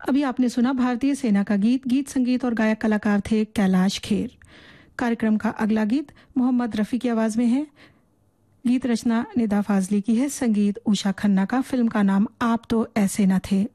अभी आपने सुना भारतीय सेना का गीत। गीत संगीत और गायक कलाकार थे कैलाश खेर। कार्यक्रम का अगला गीत मोहम्मद रफी की आवाज में है। गीत रचना निदा फाजली की है, संगीत उषा खन्ना का। फिल्म का नाम आप तो ऐसे न थे।